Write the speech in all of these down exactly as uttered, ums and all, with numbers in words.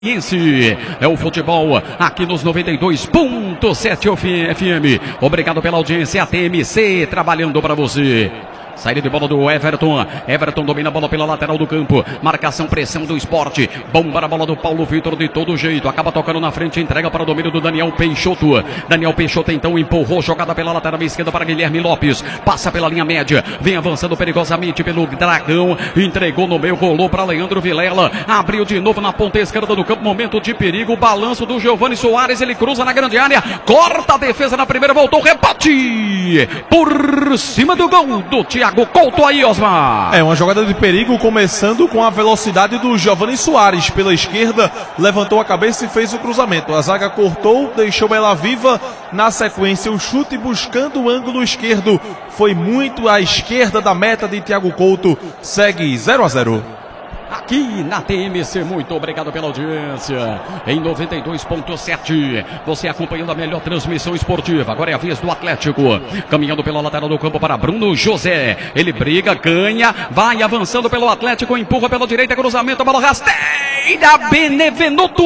Esse é o futebol aqui nos noventa e dois ponto sete F M. Obrigado pela audiência. A T M C trabalhando para você. Saída de bola do Everton. Everton domina a bola pela lateral do campo. Marcação, pressão do Sport. Bomba a bola do Paulo Vitor de todo jeito. Acaba tocando na frente, entrega para o domínio do Daniel Peixoto. Daniel Peixoto então empurrou, jogada pela lateral esquerda para Guilherme Lopes. Passa pela linha média, vem avançando perigosamente pelo Dragão. Entregou no meio, rolou para Leandro Vilela. Abriu de novo na ponta esquerda do campo. Momento de perigo. Balanço do Giovani Soares. Ele cruza na grande área. Corta a defesa na primeira. Voltou. Rebote por cima do gol do Thiago Couto aí, Osmar. É uma jogada de perigo, começando com a velocidade do Giovani Soares pela esquerda, levantou a cabeça e fez o cruzamento. A zaga cortou, deixou ela viva. Na sequência, o chute buscando o ângulo esquerdo foi muito à esquerda da meta de Thiago Couto. Segue zero a zero. Aqui na T M C, muito obrigado pela audiência. Em noventa e dois ponto sete, você acompanhando a melhor transmissão esportiva. Agora é a vez do Atlético. Caminhando pela lateral do campo para Bruno José. Ele briga, ganha, vai avançando pelo Atlético, empurra pela direita, cruzamento, bola rasteira, Benevenuto.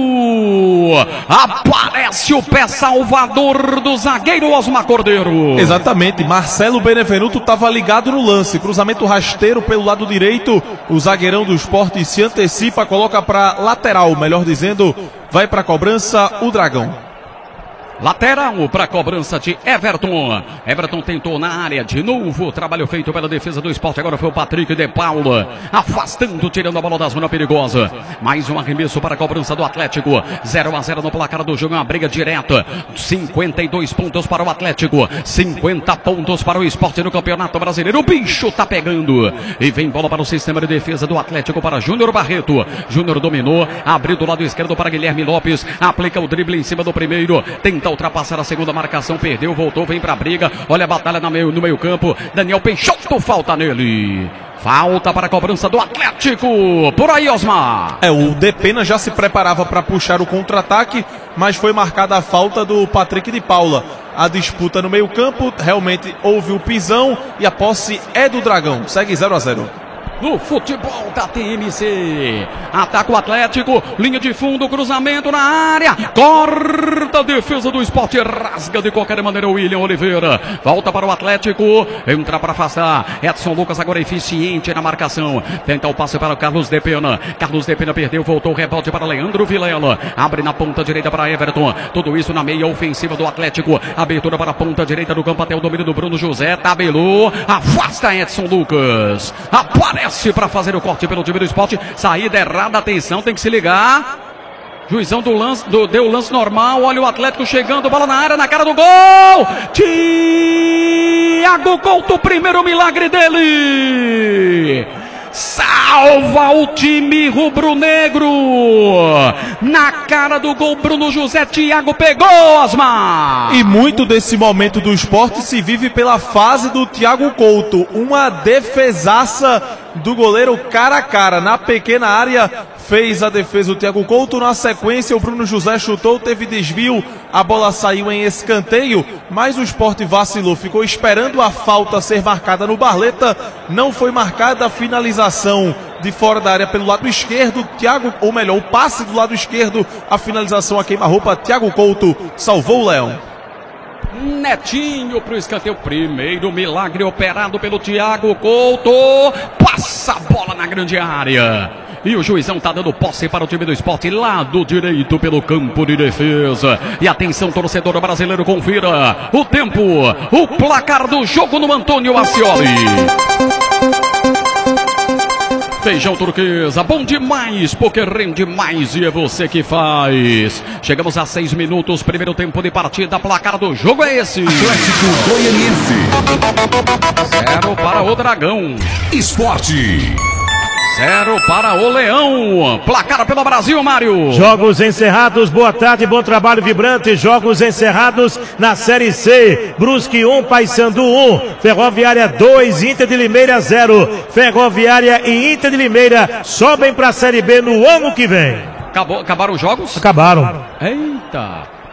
Aparece o pé salvador do zagueiro Osmar Cordeiro. Exatamente, Marcelo Benevenuto estava ligado no lance. Cruzamento rasteiro pelo lado direito. O zagueirão do Sport se antecipa, coloca para lateral, melhor dizendo, vai para a cobrança o Dragão. Lateral para a cobrança de Everton. Everton tentou na área de novo. Trabalho feito pela defesa do Sport. Agora foi o Patrick de Paula. Afastando, tirando a bola da zona perigosa. Mais um arremesso para a cobrança do Atlético. zero a zero no placar do jogo. Uma briga direta. cinquenta e dois pontos para o Atlético. cinquenta pontos para o Sport no Campeonato Brasileiro. O bicho tá pegando. E vem bola para o sistema de defesa do Atlético para Júnior Barreto. Júnior dominou. Abriu do lado esquerdo para Guilherme Lopes. Aplica o drible em cima do primeiro. Tenta ultrapassar a segunda marcação, perdeu, voltou, vem pra briga, olha a batalha no meio, no meio campo, Daniel Peixoto, falta nele, falta para a cobrança do Atlético, por aí, Osmar. É, o Depena já se preparava para puxar o contra-ataque, mas foi marcada a falta do Patrick de Paula. A disputa no meio campo, realmente houve o pisão e a posse é do Dragão, segue zero a zero. No futebol da T M C. Ataca o Atlético. Linha de fundo, cruzamento na área. Corta a defesa do Sport. Rasga de qualquer maneira o William Oliveira. Volta para o Atlético. Entra para afastar. Edson Lucas agora eficiente na marcação. Tenta o passe para o Carlos Depena. Carlos Depena perdeu. Voltou o rebote para Leandro Vilela. Abre na ponta direita para Everton. Tudo isso na meia ofensiva do Atlético. Abertura para a ponta direita do campo até o domínio do Bruno José. Tabelou. Afasta Edson Lucas. Aparece para fazer o corte pelo time do Sport. Saída errada, atenção, tem que se ligar. Juizão do lance, do, deu o lance normal. Olha o Atlético chegando, bola na área, na cara do gol. Thiago Couto, primeiro milagre dele. Salva o time rubro-negro. Na cara do gol, Bruno José. Thiago pegou, Osmar. E muito desse momento do Sport se vive pela fase do Thiago Couto. Uma defesaça do goleiro cara a cara. Na pequena área fez a defesa o Thiago Couto. Na sequência o Bruno José chutou, teve desvio. A bola saiu em escanteio, mas o Sport vacilou. Ficou esperando a falta ser marcada no Barleta. Não foi marcada a finalização de fora da área pelo lado esquerdo. Thiago, ou melhor, o passe do lado esquerdo. A finalização a queima-roupa. Thiago Couto salvou o Leão. Netinho para o escanteio. Primeiro milagre operado pelo Thiago Couto. Passa a bola na grande área. E o juizão tá dando posse para o time do Sport, lado direito pelo campo de defesa. E atenção, torcedor brasileiro, confira o tempo, o placar do jogo no Antônio Ascioli. Feijão turquesa, bom demais, porque rende mais e é você que faz. Chegamos a seis minutos, primeiro tempo de partida, placar do jogo é esse. Atlético Goianiense. Zero para o Dragão. Esporte. Zero para o Leão. Placar pelo Brasil, Mário. Jogos encerrados, boa tarde, bom trabalho vibrante. Jogos encerrados na Série C. Brusque um, Paysandu um. Ferroviária dois, Inter de Limeira zero. Ferroviária e Inter de Limeira sobem para a Série B no ano que vem. Acabou, acabaram os jogos? Acabaram. Eita.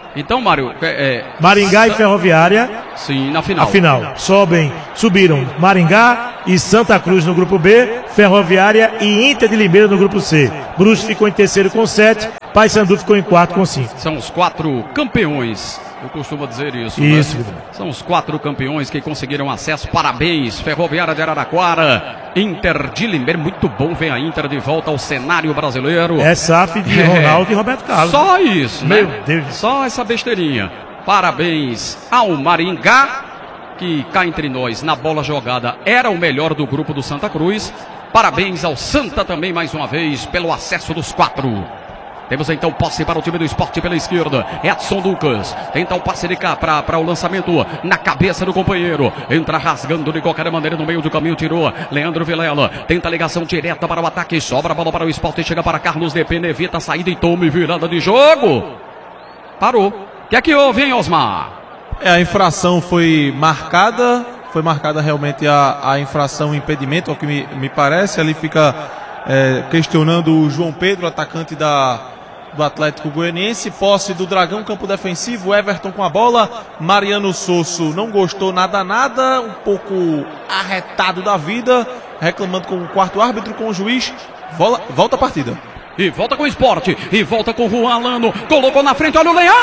Então, Mário... É, é... Maringá e Ferroviária. Sim, na final. A final. Sobem, subiram Maringá e Santa Cruz no grupo B, Ferroviária e Inter de Limeira no grupo C. Brusque ficou em terceiro com sete, Paysandu ficou em quarto com cinco. São os quatro campeões. Eu costumo dizer isso. Isso. Né? São os quatro campeões que conseguiram acesso. Parabéns, Ferroviária de Araraquara, Inter de Limeira. Muito bom ver a Inter de volta ao cenário brasileiro. É S A F de Ronaldo é. e Roberto Carlos. Só isso, Meu né? Deus. Só essa besteirinha. Parabéns ao Maringá, que cá entre nós, na bola jogada, era o melhor do grupo do Santa Cruz. Parabéns ao Santa também, mais uma vez, pelo acesso dos quatro. Temos então posse para o time do Sport pela esquerda. Edson Lucas tenta o passe de cá para o lançamento na cabeça do companheiro. Entra rasgando de qualquer maneira no meio do caminho. Tirou Leandro Vilela. Tenta a ligação direta para o ataque. Sobra a bola para o Sport. Chega para Carlos Depena. Evita a saída e tome virada de jogo. Parou. O que é que houve, hein, Osmar? É, a infração foi marcada. Foi marcada realmente a, a infração, o impedimento, ao que me, me parece. Ali fica é, questionando o João Pedro, atacante da... do Atlético Goianiense. Posse do Dragão, campo defensivo. Everton com a bola. Mariano Sosso não gostou nada, nada. Um pouco arretado da vida. Reclamando com o quarto árbitro, com o juiz. Volta, volta a partida. E volta com o Sport. E volta com o Juan Alano. Colocou na frente. Olha o Leão.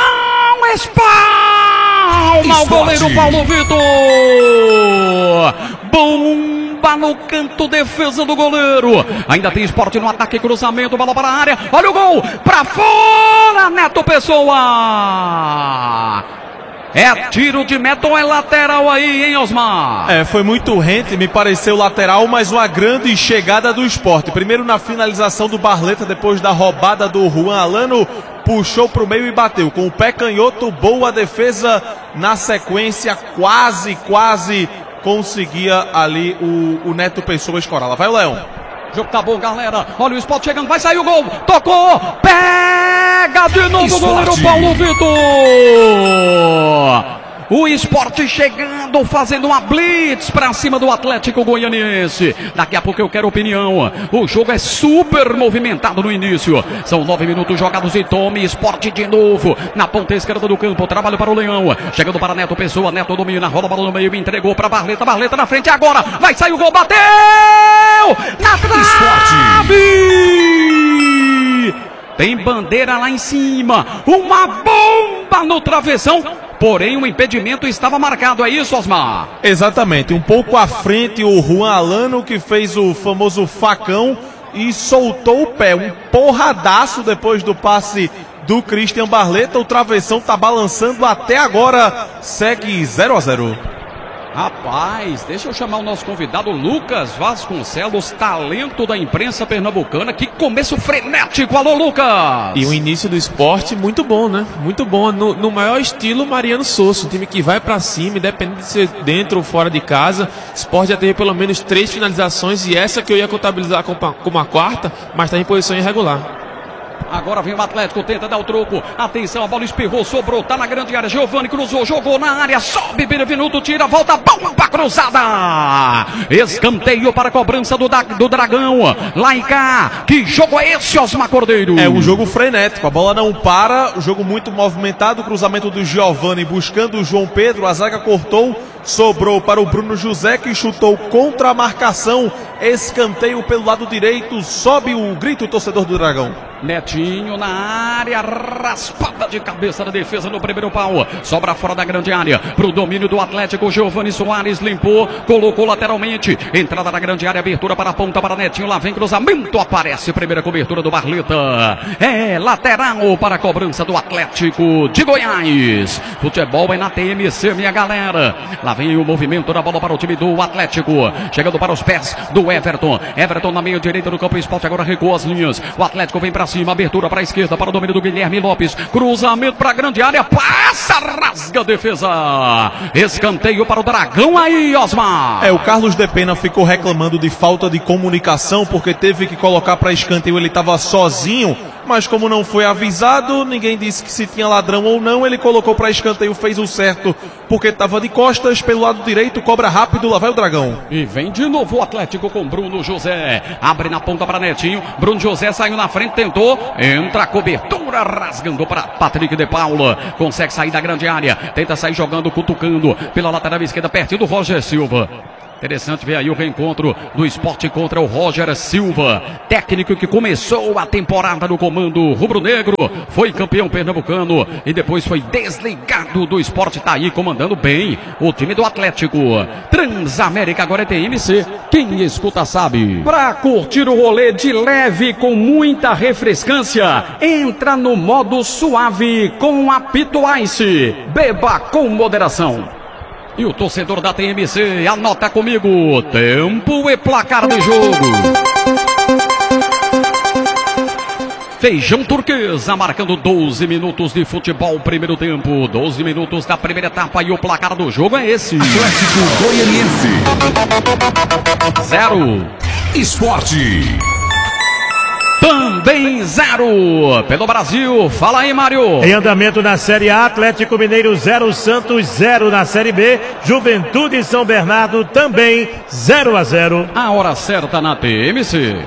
Espalma o goleiro Paulo Vitor. Bomba no canto, defesa do goleiro. Ainda tem Sport no ataque, cruzamento, bola para a área. Olha o gol, para fora, Neto Pessoa. É tiro de meta ou é lateral aí, hein, Osmar? É, foi muito rente, me pareceu lateral, mas uma grande chegada do Sport. Primeiro na finalização do Barleta, depois da roubada do Juan Alano. Puxou para o meio e bateu com o pé canhoto. Boa defesa na sequência. Quase, quase conseguia ali o, o Neto Pessoa escorar. Lá vai o Leão. O jogo tá bom, galera. Olha o Sport chegando, vai sair o gol. Tocou, pega de novo o goleiro Paulo Vitor. O Sport chegando, fazendo uma blitz pra cima do Atlético Goianiense. Daqui a pouco eu quero opinião. O jogo é super movimentado no início. São nove minutos jogados e tome Sport de novo. Na ponta esquerda do campo, trabalho para o Leão. Chegando para Neto Pessoa, Neto domina, rola a bola no meio, entregou para Barleta, Barleta na frente agora. Vai sair o gol, bateu! Na trave! Tem bandeira lá em cima. Uma bomba no travessão. Porém, o impedimento estava marcado, é isso, Osmar? Exatamente, um pouco à frente o Juan Alano, que fez o famoso facão e soltou o pé, um porradaço depois do passe do Christian Barleta. O travessão tá balançando até agora, segue zero a zero. Rapaz, deixa eu chamar o nosso convidado Lucas Vasconcelos, talento da imprensa pernambucana. Que começo frenético, alô Lucas! E o início do Sport muito bom, né? Muito bom, no, no maior estilo Mariano Sosso, um time que vai pra cima, independente de ser dentro ou fora de casa. Sport já teve pelo menos três finalizações e essa que eu ia contabilizar como a quarta, mas tá em posição irregular. Agora vem o Atlético, tenta dar o troco. Atenção, a bola espirrou, sobrou, tá na grande área. Giovani cruzou, jogou na área, sobe, Benevenuto, tira, volta, bomba cruzada. Escanteio para a cobrança do, da, do Dragão. Lá e cá, que jogo é esse, Osmar Cordeiro? É um jogo frenético, a bola não para, o jogo muito movimentado. Cruzamento do Giovani buscando o João Pedro, a zaga cortou. Sobrou para o Bruno José, que chutou contra a marcação. Escanteio pelo lado direito. Sobe o grito, torcedor do Dragão. Netinho na área, raspada de cabeça da defesa no primeiro pau. Sobra fora da grande área para o domínio do Atlético. Giovani Soares limpou, colocou lateralmente. Entrada na grande área, abertura para a ponta para Netinho. Lá vem cruzamento, aparece primeira cobertura do Barleta. É lateral para a cobrança do Atlético de Goiás. Futebol é na T M C, minha galera. Lá vem o movimento da bola para o time do Atlético. Chegando para os pés do Everton. Everton na meia direita do campo. Sport agora recuou as linhas. O Atlético vem para cima. Abertura para a esquerda. Para o domínio do Guilherme Lopes. Cruzamento para a grande área. Passa, rasga a defesa. Escanteio para o Dragão aí, Osmar. É, o Carlos Depena ficou reclamando de falta de comunicação, porque teve que colocar para escanteio. Ele estava sozinho. Mas como não foi avisado, ninguém disse que se tinha ladrão ou não. Ele colocou para escanteio, fez o certo, porque estava de costas pelo lado direito, cobra rápido, lá vai o Dragão. E vem de novo o Atlético com Bruno José. Abre na ponta para Netinho. Bruno José saiu na frente, tentou. Entra a cobertura Segura, rasgando para Patrick de Paula. Consegue sair da grande área. Tenta sair jogando, cutucando pela lateral esquerda, pertinho do Roger Silva. Interessante ver aí o reencontro do Sport contra o Roger Silva, técnico que começou a temporada no comando rubro-negro, foi campeão pernambucano e depois foi desligado do Sport. Tá aí comandando bem o time do Atlético. Transamérica agora é T M C, quem escuta sabe. Pra curtir o rolê de leve com muita refrescância, entra no modo suave com a Pito Ice. Beba com moderação. E o torcedor da T M C, anota comigo, tempo e placar de jogo. Feijão Turquesa, marcando doze minutos de futebol, primeiro tempo, doze minutos da primeira etapa e o placar do jogo é esse. Atlético Goianiense. Zero. Esporte. Também zero. Pelo Brasil, fala aí, Mário. Em andamento na Série A, Atlético Mineiro zero, Santos zero na Série B, Juventude São Bernardo também zero a zero. A hora certa na T M C.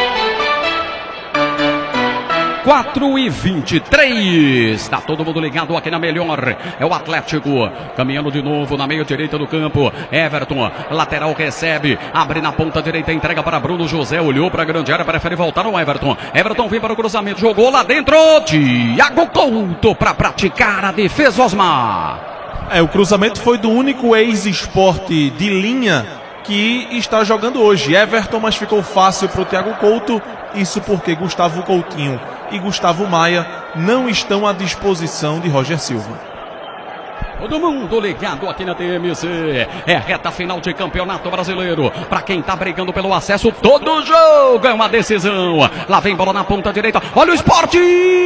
quatro e vinte e três. Está todo mundo ligado aqui na melhor. É o Atlético caminhando de novo na meia direita do campo. Everton, lateral, recebe, abre na ponta direita, entrega para Bruno José. Olhou para a grande área, prefere voltar no Everton. Everton vem para o cruzamento, jogou lá dentro. Thiago Couto para praticar a defesa, Osmar. É, o cruzamento foi do único ex-Sport de linha que está jogando hoje. Everton, mas ficou fácil para o Thiago Couto. Isso porque Gustavo Coutinho e Gustavo Maia não estão à disposição de Roger Silva. Todo mundo ligado aqui na T M C. É reta final de campeonato brasileiro. Para quem tá brigando pelo acesso, todo jogo é uma decisão. Lá vem bola na ponta direita. Olha o Sport.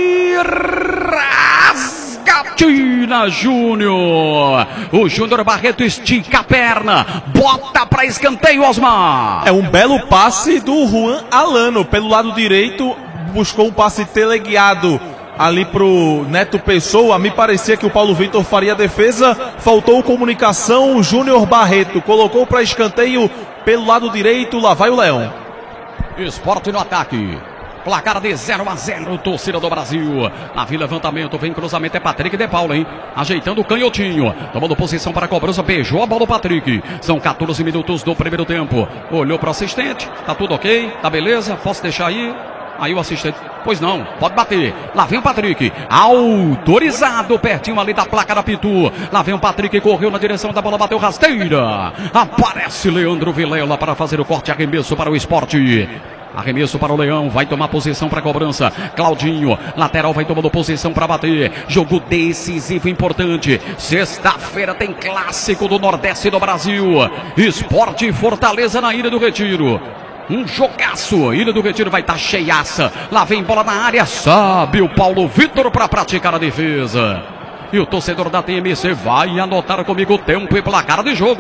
Rasgatina Júnior. O Júnior Barreto estica a perna. Bota para escanteio, Osmar. É um belo passe do Juan Alano pelo lado direito. Buscou um passe teleguiado ali pro Neto Pessoa. Me parecia que o Paulo Vitor faria a defesa. Faltou comunicação. O Júnior Barreto colocou para escanteio pelo lado direito. Lá vai o Leão. Sport no ataque. Placar de zero a zero, torcida do Brasil. Na Vila, levantamento, vem cruzamento, é Patrick de Paula, hein? Ajeitando o canhotinho. Tomando posição para a cobrança, beijou a bola o Patrick. São quatorze minutos do primeiro tempo. Olhou para o assistente, tá tudo ok? Tá beleza? Posso deixar aí? Aí o assistente, pois não, pode bater. Lá vem o Patrick, autorizado, pertinho ali da placa da Pitu. Lá vem o Patrick, correu na direção da bola, bateu rasteira. Aparece Leandro Vilela para fazer o corte, arremesso para o Sport. Arremesso para o Leão, vai tomar posição para a cobrança. Claudinho, lateral, vai tomando posição para bater. Jogo decisivo, importante. Sexta-feira tem clássico do Nordeste do Brasil. Sport e Fortaleza na Ilha do Retiro. Um jogaço, Ilha do Retiro vai estar tá cheiaça. Lá vem bola na área, sabe o Paulo Vitor para praticar a defesa. E o torcedor da T M C vai anotar comigo o tempo e placar de jogo.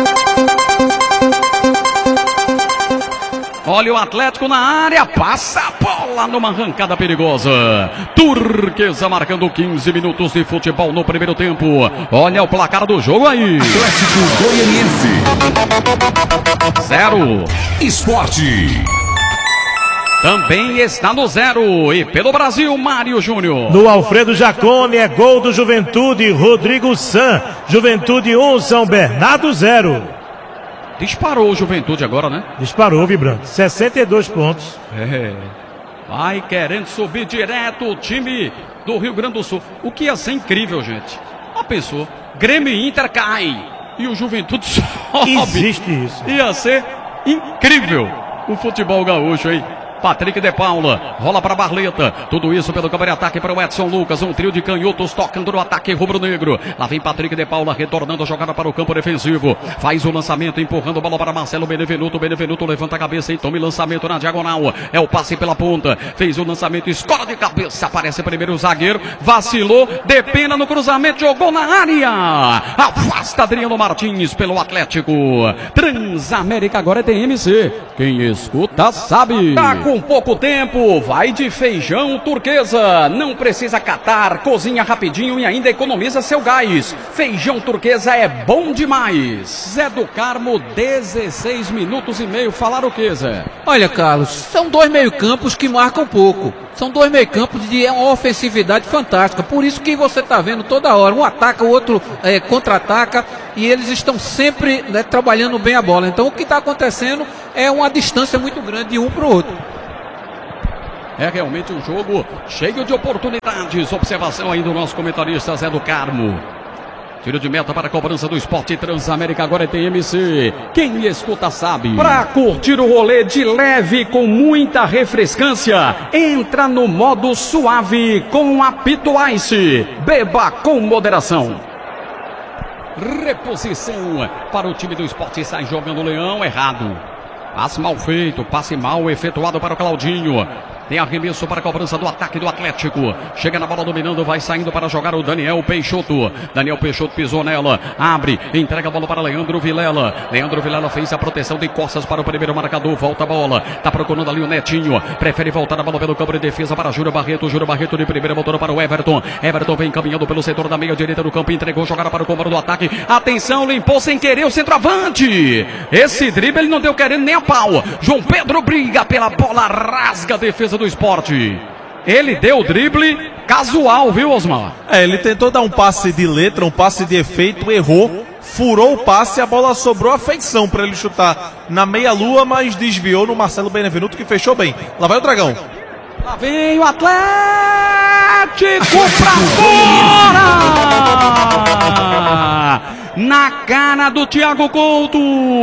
Olha o Atlético na área, passa a bola numa arrancada perigosa. Turquesa marcando quinze minutos de futebol no primeiro tempo. Olha o placar do jogo aí. Atlético Goianiense. Zero. Esporte. Também está no zero. E pelo Brasil, Mário Júnior. No Alfredo Jacome é gol do Juventude, Rodrigo San. Juventude um, São Bernardo zero. Disparou o Juventude agora, né? Disparou, Vibrante. sessenta e dois pontos. É. Vai querendo subir direto o time do Rio Grande do Sul. O que ia ser incrível, gente. A pessoa, Grêmio e Inter cai e o Juventude sobe. Existe isso. Ia ser incrível o futebol gaúcho, hein? Patrick de Paula, rola para Barleta, tudo isso pelo campo de ataque para o Edson Lucas, um trio de canhotos tocando no ataque rubro-negro. Lá vem Patrick de Paula retornando a jogada para o campo defensivo, faz o lançamento, empurrando a bola para Marcelo Benevenuto, Benevenuto levanta a cabeça e toma o lançamento na diagonal, é o passe pela ponta, fez o lançamento, escola de cabeça, aparece primeiro o zagueiro, vacilou, depena no cruzamento, jogou na área, afasta Adriano Martins pelo Atlético. Transamérica agora é T M C, quem escuta sabe. com pouco tempo, vai de feijão turquesa. Não precisa catar, cozinha rapidinho e ainda economiza seu gás. Feijão turquesa é bom demais. Zé do Carmo, dezesseis minutos e meio. Falar o que, Zé? Olha, Carlos, são dois meio-campos que marcam pouco. São dois meio-campos de uma ofensividade fantástica. Por isso que você está vendo toda hora. Um ataca, o outro é, contra-ataca. E eles estão sempre, né, trabalhando bem a bola. Então o que está acontecendo é uma distância muito grande de um para o outro. É realmente um jogo cheio de oportunidades. Observação aí do nosso comentarista Zé do Carmo. Tiro de meta para a cobrança do Esporte Transamérica, agora é T M C. Quem escuta sabe. Para curtir o rolê de leve com muita refrescância, entra no modo suave com apito Ice. Beba com moderação. Reposição para o time do Esporte, sai jogando o Leão, errado. Passe mal feito, passe mal efetuado para o Claudinho. Tem arremesso para a cobrança do ataque do Atlético. Chega na bola dominando, vai saindo para jogar o Daniel Peixoto. Daniel Peixoto pisou nela, abre, entrega a bola para Leandro Vilela. Leandro Vilela fez a proteção de costas para o primeiro marcador, volta a bola. Tá procurando ali o Netinho, prefere voltar a bola pelo campo de defesa para Júlio Barreto. Júlio Barreto de primeira, voltou para o Everton. Everton vem caminhando pelo setor da meia direita do campo, entregou jogada para o comando do ataque. Atenção, limpou sem querer o centroavante. Esse drible ele não deu querendo nem a pau. João Pedro briga pela bola, rasga a defesa do Esporte. Ele deu o drible casual, viu, Osmar? É, ele tentou dar um passe de letra, um passe de efeito, errou, furou o passe, a bola sobrou a feição para ele chutar na meia-lua, mas desviou no Marcelo Benevenuto, que fechou bem. Lá vai o Dragão. Lá vem o Atlético pra fora! Na cara do Thiago Couto,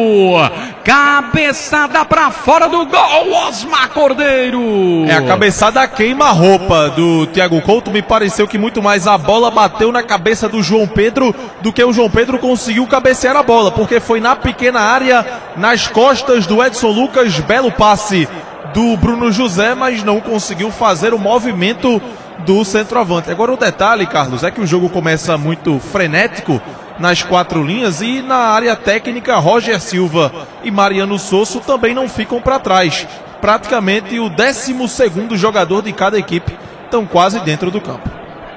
cabeçada pra fora do gol, Osmar Cordeiro. É, a cabeçada queima-roupa do Thiago Couto. Me pareceu que muito mais a bola bateu na cabeça do João Pedro do que o João Pedro conseguiu cabecear a bola, porque foi na pequena área, nas costas do Edson Lucas, belo passe do Bruno José, mas não conseguiu fazer o movimento do centroavante. Agora o detalhe, Carlos, é que o jogo começa muito frenético nas quatro linhas e na área técnica Roger Silva e Mariano Sosso também não ficam para trás. Praticamente o décimo segundo jogador de cada equipe estão quase dentro do campo.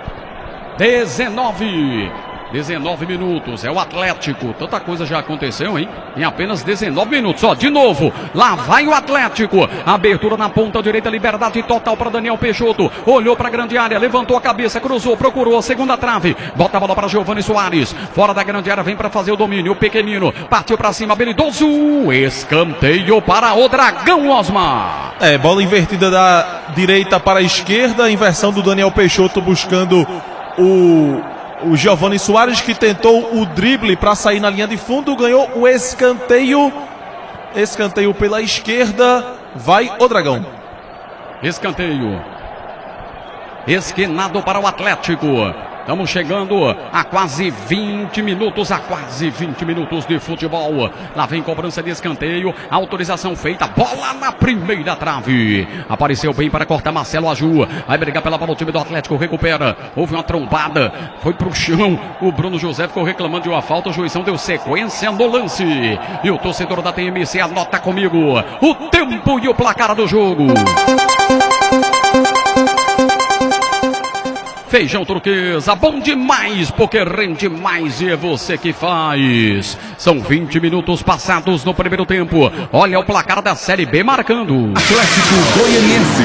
dezenove. dezenove minutos, é o Atlético. Tanta coisa já aconteceu, hein? Em apenas dezenove minutos. Ó, de novo, lá vai o Atlético. Abertura na ponta direita, liberdade total para Daniel Peixoto. Olhou para a grande área, levantou a cabeça, cruzou, procurou a segunda trave. Bota a bola para Giovani Soares. Fora da grande área, vem para fazer o domínio. O pequenino partiu para cima, habilidoso. Escanteio para o Dragão, Osmar. É, bola invertida da direita para a esquerda. Inversão do Daniel Peixoto buscando o... O Giovani Soares, que tentou o drible para sair na linha de fundo, ganhou o escanteio. Escanteio pela esquerda. Vai o Dragão. Escanteio. Esquinado para o Atlético. Estamos chegando a quase vinte minutos, a quase vinte minutos de futebol. Lá vem cobrança de escanteio, autorização feita, bola na primeira trave. Apareceu bem para cortar Marcelo Aju. Vai brigar pela bola, o time do Atlético recupera. Houve uma trombada, foi pro chão. O Bruno José ficou reclamando de uma falta, o juizão deu sequência no lance. E o torcedor da T M C anota comigo o tempo e o placar do jogo. Feijão turquesa, bom demais, porque rende mais e é você que faz. São vinte minutos passados no primeiro tempo. Olha o placar da Série B marcando. Atlético Goianiense.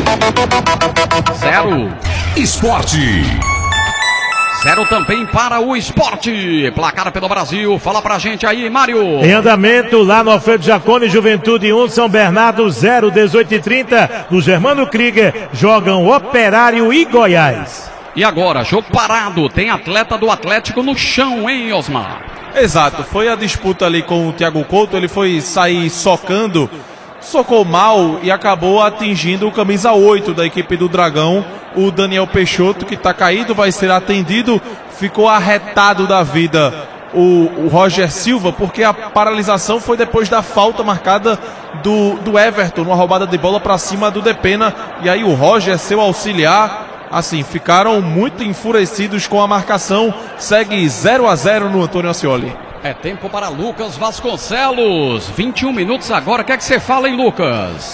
Zero. Esporte. Zero também para o Esporte. Placar pelo Brasil. Fala pra gente aí, Mário. Em andamento lá no Alfredo Jaconi, Juventude um, São Bernardo zero, dezoito e trinta. No Germano Krieger jogam Operário e Goiás. E agora, jogo parado. Tem atleta do Atlético no chão, hein, Osmar? Exato, foi a disputa ali com o Thiago Couto. Ele foi sair socando, socou mal e acabou atingindo o camisa oito da equipe do Dragão, o Daniel Peixoto, que está caído, vai ser atendido. Ficou arretado da vida o, o Roger Silva, porque a paralisação foi depois da falta marcada do, do Everton, numa roubada de bola para cima do Depena. E aí o Roger, seu auxiliar, assim, ficaram muito enfurecidos com a marcação. Segue zero a zero no Antônio Ascioli. É tempo para Lucas Vasconcelos. vinte e um minutos agora. O que é que você fala, hein, Lucas?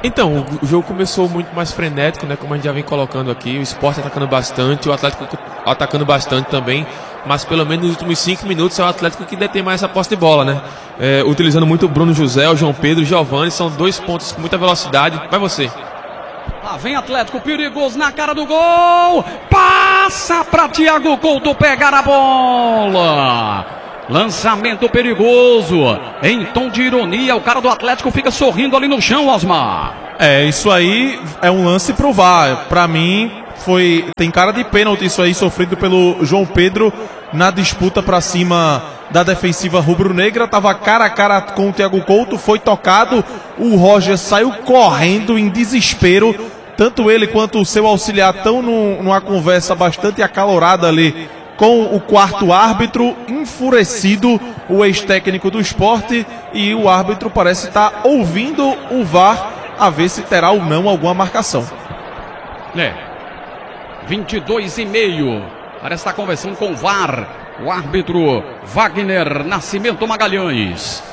Então, o jogo começou muito mais frenético, né? Como a gente já vem colocando aqui, o Sport atacando bastante, o Atlético atacando bastante também, mas pelo menos nos últimos cinco minutos é o Atlético que detém mais essa posse de bola, né? É, utilizando muito o Bruno José, o João Pedro, o Giovani, são dois pontos com muita velocidade. Vai você. Lá vem Atlético, perigoso na cara do gol, passa para Thiago Couto pegar a bola. Lançamento perigoso, em tom de ironia, o cara do Atlético fica sorrindo ali no chão, Osmar. É, isso aí é um lance pro V A R. Pra mim, foi, tem cara de pênalti isso aí, sofrido pelo João Pedro na disputa pra cima da defensiva rubro-negra. Tava cara a cara com o Thiago Couto, foi tocado, o Roger saiu correndo em desespero. Tanto ele quanto o seu auxiliar estão numa conversa bastante acalorada ali com o quarto árbitro, enfurecido, o ex-técnico do Sport, e o árbitro parece estar ouvindo o V A R a ver se terá ou não alguma marcação. É, vinte e dois e meio, parece estar conversando com o V A R, o árbitro Wagner Nascimento Magalhães.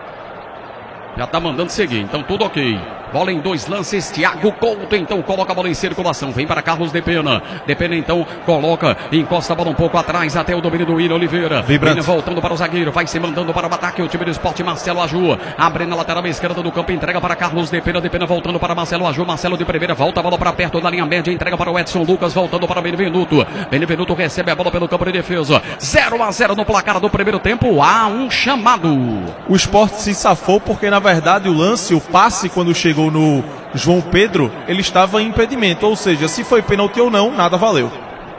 Já está mandando seguir, então tudo ok. Bola em dois lances, Thiago Couto então coloca a bola em circulação, vem para Carlos Depena, Depena então coloca, encosta a bola um pouco atrás até o domínio do William Oliveira, William voltando para o zagueiro, vai se mandando para o ataque, o time do Sport, Marcelo Aju, abre na lateral esquerda do campo, entrega para Carlos Depena, Depena voltando para Marcelo Aju, Marcelo de primeira, volta a bola para perto da linha média, entrega para o Edson Lucas, voltando para Benevenuto, Benevenuto recebe a bola pelo campo de defesa, zero a zero no placar do primeiro tempo, há um chamado. O Sport se safou porque na verdade o lance, o passe quando chegou no João Pedro, ele estava em impedimento, ou seja, se foi pênalti ou não, nada valeu.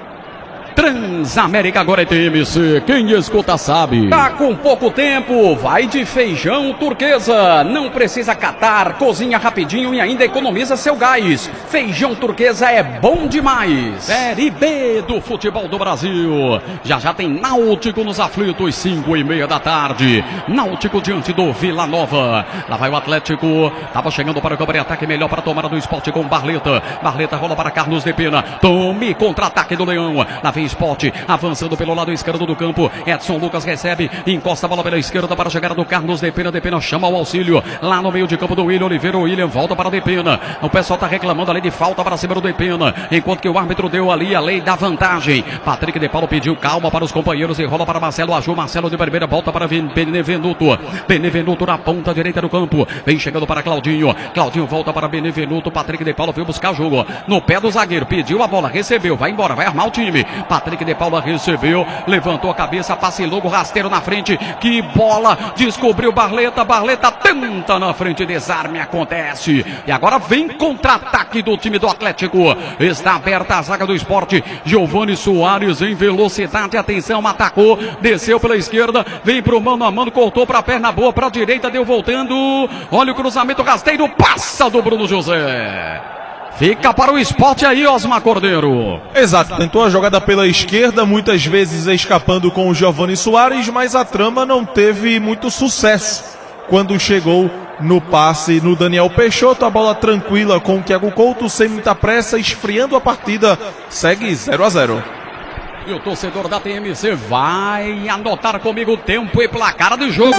Transamérica agora é T M C, quem escuta sabe. Tá com pouco tempo, vai de feijão turquesa. Não precisa catar, cozinha rapidinho e ainda economiza seu gás. Feijão turquesa é bom demais. Série B do futebol do Brasil. Já já tem Náutico nos aflitos, cinco e meia da tarde. Náutico diante do Vila Nova. Lá vai o Atlético, tava chegando para o campo de ataque melhor para a tomada do Sport com Barleta. Barleta rola para Carlos Depena. Tome contra-ataque do Leão. Lá vem Sport, avançando pelo lado esquerdo do campo. Edson Lucas recebe, encosta a bola pela esquerda para a chegada do Carlos Depena. Depena chama o auxílio lá no meio de campo do William Oliveira. O William volta para Depena. O pessoal está reclamando ali de falta para cima do Depena, enquanto que o árbitro deu ali a lei da vantagem. Patrick de Paulo pediu calma para os companheiros e rola para Marcelo Aju. Marcelo de primeira volta para Benevenuto. Benevenuto na ponta direita do campo. Vem chegando para Claudinho. Claudinho volta para Benevenuto. Patrick de Paulo veio buscar o jogo no pé do zagueiro. Pediu a bola, recebeu, vai embora, vai armar o time. Patrick de Paula recebeu, levantou a cabeça, passe logo, rasteiro na frente, que bola, descobriu Barleta, Barleta tenta na frente, desarme acontece, e agora vem contra-ataque do time do Atlético, está aberta a zaga do Sport, Giovani Soares em velocidade, atenção, atacou, desceu pela esquerda, vem pro mano a mano, cortou pra perna boa, pra direita, deu voltando, olha o cruzamento, rasteiro, passa do Bruno José. Fica para o Sport aí, Osmar Cordeiro. Exato, tentou a jogada pela esquerda, muitas vezes escapando com o Giovani Soares, mas a trama não teve muito sucesso quando chegou no passe no Daniel Peixoto. A bola tranquila com o Thiago Couto, sem muita pressa, esfriando a partida, segue zero a zero. E o torcedor da T M C vai anotar comigo o tempo e placar do jogo.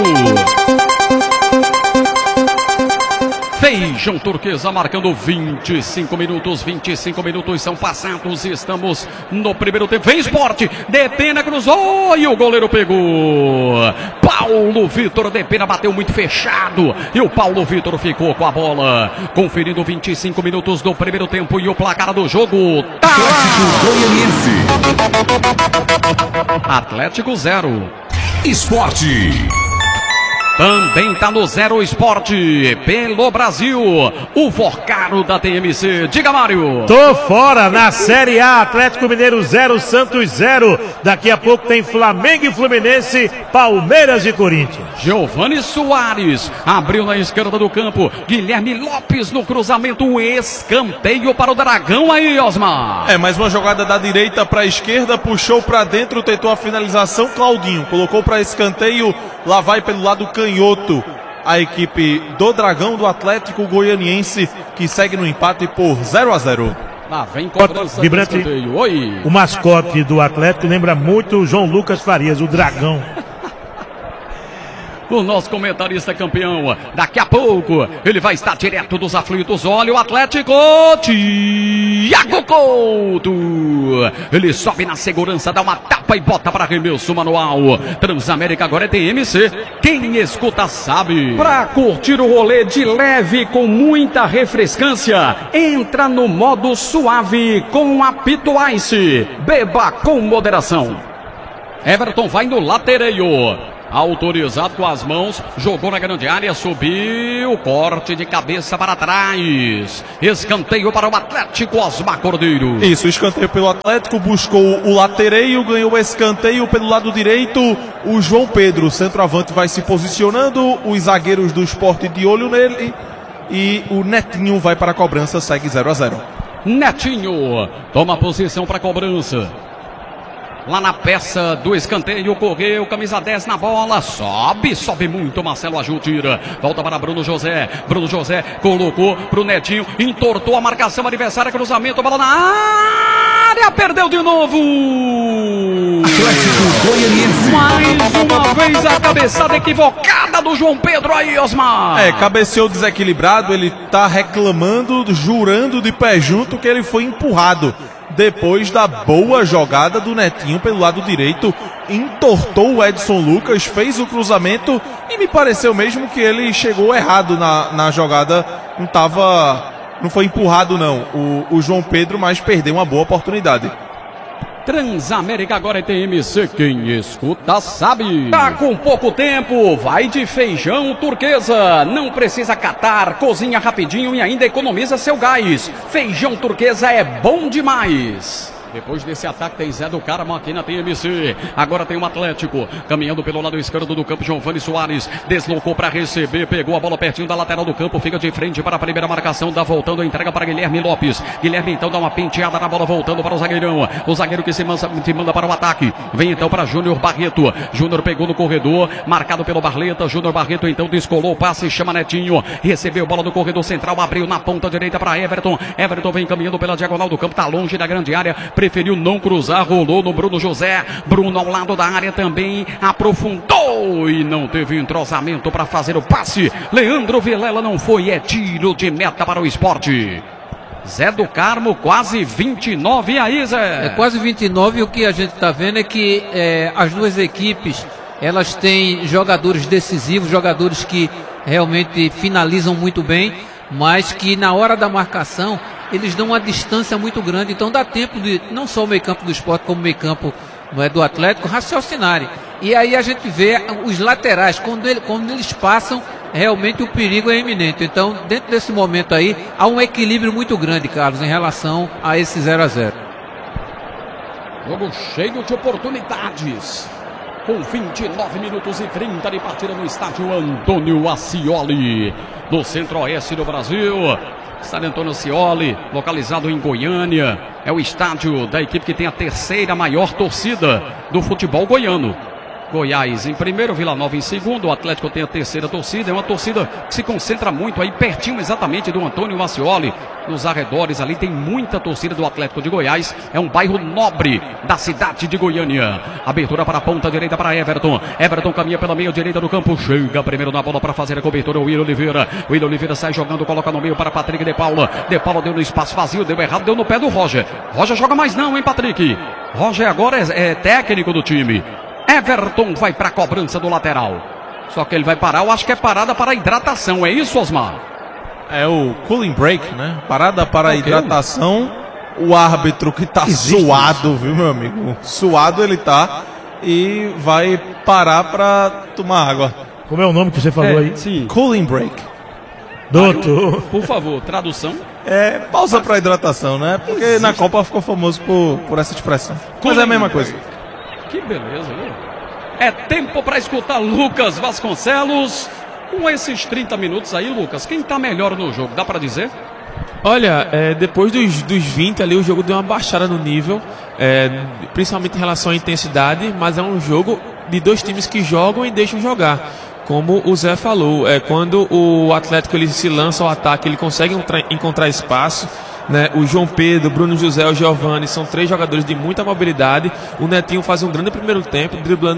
Feijão Turquesa marcando vinte e cinco minutos, vinte e cinco minutos são passados, estamos no primeiro tempo, vem Sport, Depena cruzou e o goleiro pegou, Paulo Vitor, Depena bateu muito fechado e o Paulo Vitor ficou com a bola, conferindo vinte e cinco minutos do primeiro tempo e o placar do jogo tá lá. Atlético zero, Esporte. Também tá no Zero Esporte, pelo Brasil, o Forcaro da T M C. Diga, Mário. Tô fora na Série A, Atlético Mineiro zero, Santos zero. Daqui a pouco tem Flamengo e Fluminense, Palmeiras e Corinthians. Giovani Soares abriu na esquerda do campo, Guilherme Lopes no cruzamento, um escanteio para o Dragão aí, Osmar. É, mais uma jogada da direita para a esquerda, puxou para dentro, tentou a finalização, Claudinho colocou para escanteio, lá vai pelo lado canhoto a equipe do Dragão do Atlético Goianiense, que segue no empate por zero a zero. Lá vem cobrança vibrante. Oi. O mascote do Atlético lembra muito o João Lucas Farias, o Dragão. o nosso comentarista campeão. Daqui a pouco ele vai estar direto dos aflitos. Olha o Atlético, Thiago Couto. Ele sobe na segurança, dá uma tapa e bota para arremesso manual. Transamérica agora é T M C. Quem escuta sabe. Pra curtir o rolê de leve com muita refrescância, entra no modo suave com apito Ice. Beba com moderação. Everton vai no latereio. Autorizado com as mãos, jogou na grande área, subiu, corte de cabeça para trás. Escanteio para o Atlético, Osmar Cordeiro. Isso, escanteio pelo Atlético, buscou o latereio, ganhou o escanteio pelo lado direito. O João Pedro, centroavante, vai se posicionando, os zagueiros do Sport de olho nele. E o Netinho vai para a cobrança, segue zero a zero. Netinho toma posição para a cobrança. Lá na peça do escanteio, correu, camisa dez na bola, sobe, sobe muito, Marcelo Aju tira, volta para Bruno José, Bruno José colocou pro Netinho, entortou a marcação adversária, cruzamento, bola na área, perdeu de novo! Atlético Goianiense. Mais uma vez a cabeçada equivocada do João Pedro aí, Osmar! É, cabeceou desequilibrado, ele tá reclamando, jurando de pé junto que ele foi empurrado. Depois da boa jogada do Netinho pelo lado direito, entortou o Edson Lucas, fez o cruzamento e me pareceu mesmo que ele chegou errado na, na jogada. Não tava, não foi empurrado não, o, o João Pedro, mas perdeu uma boa oportunidade. Transamérica agora é T M C, quem escuta sabe. Tá com pouco tempo, vai de feijão turquesa. Não precisa catar, cozinha rapidinho e ainda economiza seu gás. Feijão turquesa é bom demais. Depois desse ataque tem Zé do Carmo aqui na T M C. Agora tem um Atlético caminhando pelo lado esquerdo do campo. Giovani Soares deslocou para receber, pegou a bola pertinho da lateral do campo, fica de frente para a primeira marcação, dá voltando, entrega para Guilherme Lopes. Guilherme então dá uma penteada na bola, voltando para o zagueirão. O zagueiro que se manda, se manda para o ataque. Vem então para Júnior Barreto. Júnior pegou no corredor, marcado pelo Barleta. Júnior Barreto então descolou o passe, chama Netinho. Recebeu bola do corredor central, abriu na ponta direita para Everton. Everton vem caminhando pela diagonal do campo, tá longe da grande área. Preferiu não cruzar, rolou no Bruno José. Bruno ao lado da área também, aprofundou e não teve entrosamento para fazer o passe. Leandro Vilela não foi, é tiro de meta para o esporte. Zé do Carmo, quase vinte e nove aí, Zé. É quase vinte e nove, o que a gente está vendo é que é, as duas equipes, elas têm jogadores decisivos, jogadores que realmente finalizam muito bem, mas que na hora da marcação eles dão uma distância muito grande, então dá tempo de, não só o meio campo do Sport, como o meio campo não é, do Atlético, raciocinarem. E aí a gente vê os laterais, quando, ele, quando eles passam, realmente o perigo é iminente. Então, dentro desse momento aí, há um equilíbrio muito grande, Carlos, em relação a esse zero a zero. Jogo cheio de oportunidades. Com vinte e nove minutos e trinta de partida no estádio Antônio Ascioli, no centro-oeste do Brasil. Estádio Antônio Ascioli, localizado em Goiânia. É o estádio da equipe que tem a terceira maior torcida do futebol goiano. Goiás em primeiro, Vila Nova em segundo, o Atlético tem a terceira torcida, é uma torcida que se concentra muito aí pertinho exatamente do Antônio Ascioli, nos arredores ali tem muita torcida do Atlético de Goiás, é um bairro nobre da cidade de Goiânia. Abertura para a ponta direita para Everton, Everton caminha pela meia direita do campo, chega primeiro na bola para fazer a cobertura, o Willian Oliveira, o Willian Oliveira sai jogando, coloca no meio para Patrick de Paula, de Paula deu no espaço vazio, deu errado, deu no pé do Roger, Roger joga mais não, hein, Patrick? Roger agora é, é técnico do time. Everton vai para a cobrança do lateral. Só que ele vai parar, eu acho que é parada para a hidratação, é isso, Osmar? É o cooling break, né? Parada para a Okay. hidratação. O árbitro que tá Existe suado, isso. viu, meu amigo? Suado ele tá e vai parar para tomar água. Como é o nome que você falou aí? Sim. Cooling break. Doutor. Por favor, tradução. É pausa para hidratação, né? Porque Existe. na Copa ficou famoso por, por essa expressão. Mas é a mesma coisa. Que beleza, viu? É tempo para escutar Lucas Vasconcelos. Com esses trinta minutos aí, Lucas, quem tá melhor no jogo? Dá para dizer? Olha, é, depois dos, dos vinte ali, o jogo deu uma baixada no nível, é, principalmente em relação à intensidade, mas é um jogo de dois times que jogam e deixam jogar. Como o Zé falou, é, quando o Atlético ele se lança ao ataque, ele consegue encontrar, encontrar espaço. Né? O João Pedro, Bruno José, o Giovani são três jogadores de muita mobilidade. O Netinho faz um grande primeiro tempo, driblando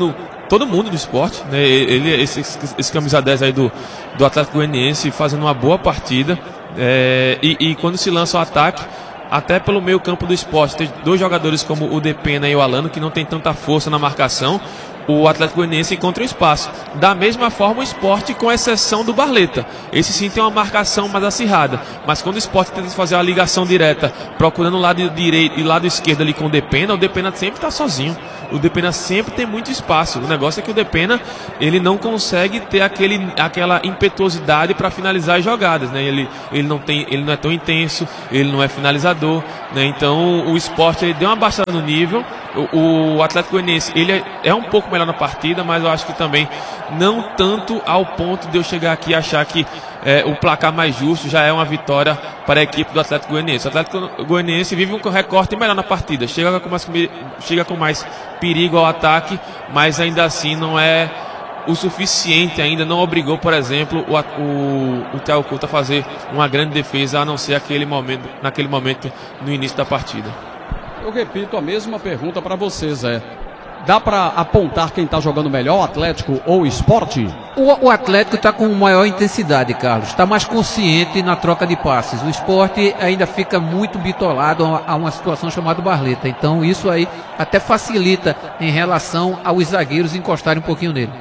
todo mundo do esporte, né? Ele, esse, esse camisa dez aí do, do Atlético Goianiense fazendo uma boa partida, é, e, e quando se lança o ataque, até pelo meio campo do esporte, tem dois jogadores como o Depena e o Alano que não tem tanta força na marcação, o Atlético Goianiense encontra um espaço. Da mesma forma o Sport, com exceção do Barleta, esse sim tem uma marcação mais acirrada, mas quando o Sport tenta fazer uma ligação direta, procurando o lado direito e o lado esquerdo ali com o Depena, o Depena sempre está sozinho. O Depena sempre tem muito espaço. O negócio é que o Depena, ele não consegue ter aquele, aquela impetuosidade para finalizar as jogadas, né? Ele, ele, não tem, ele não é tão intenso, ele não é finalizador, né? Então o Sport ele deu uma baixada no nível. O, o Atlético Goianiense, ele é, é um pouco melhor na partida, mas eu acho que também não tanto ao ponto de eu chegar aqui e achar que é, o placar mais justo já é uma vitória para a equipe do Atlético Goianiense. O Atlético Goianiense vive um recorte melhor na partida, chega com mais, chega com mais perigo ao ataque, mas ainda assim não é o suficiente ainda, não obrigou, por exemplo, o, o, o Thiago Couto a fazer uma grande defesa, a não ser aquele momento, naquele momento no início da partida. Eu repito a mesma pergunta para vocês, é. Dá para apontar quem está jogando melhor, o Atlético ou o Sport? O, o Atlético está com maior intensidade, Carlos. Está mais consciente na troca de passes. O Sport ainda fica muito bitolado a, a uma situação chamada Barleta. Então isso aí até facilita em relação aos zagueiros encostarem um pouquinho nele.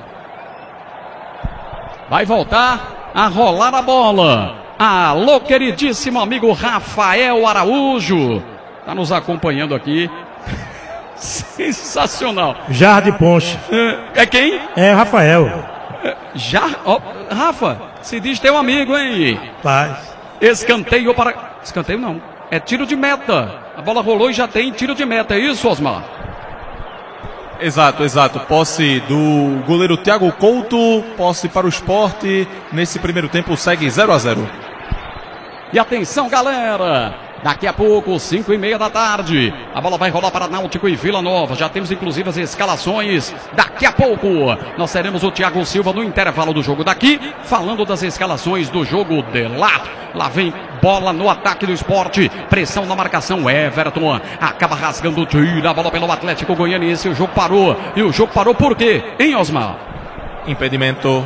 Vai voltar a rolar a bola. Alô, queridíssimo amigo Rafael Araújo. Está nos acompanhando aqui. Sensacional. Jarra de Ponche. É, é quem? É Rafael. É, já, oh, Rafa, se diz teu amigo, hein? Paz. Escanteio para... Escanteio não. É tiro de meta. A bola rolou e já tem tiro de meta. É isso, Osmar? Exato, exato. Posse do goleiro Thiago Couto. Posse para o Sport. Nesse primeiro tempo segue zero a zero. E atenção, galera. Daqui a pouco, cinco e meia da tarde, a bola vai rolar para Náutico e Vila Nova. Já temos inclusive as escalações. Daqui a pouco, nós teremos o Thiago Silva no intervalo do jogo daqui, falando das escalações do jogo de lá. Lá vem bola no ataque do Sport, pressão na marcação. Everton acaba rasgando, tira a bola pelo Atlético Goianiense. O jogo parou. E o jogo parou por quê, hein, Osmar? Impedimento.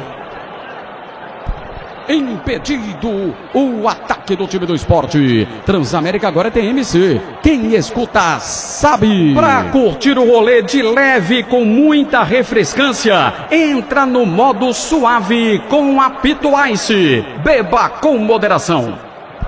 Impedido o ataque do time do Sport. Transamérica agora tem M C. Quem escuta sabe. Pra curtir o rolê de leve com muita refrescância, entra no modo suave com apito Ice. Beba com moderação.